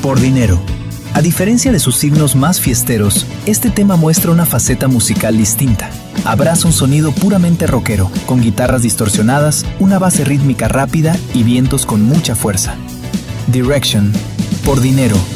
Por dinero. A diferencia de sus signos más fiesteros, este tema muestra una faceta musical distinta. Abraza un sonido puramente rockero, con guitarras distorsionadas, una base rítmica rápida y vientos con mucha fuerza. Direction. Por dinero.